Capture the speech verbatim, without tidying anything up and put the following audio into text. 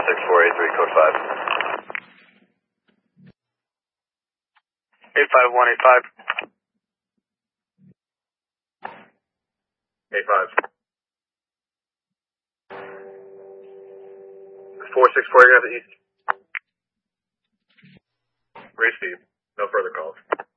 six four eight three, code five. eight five one eight five. eight five. four six four, you're going to have the east. Receive. No further calls.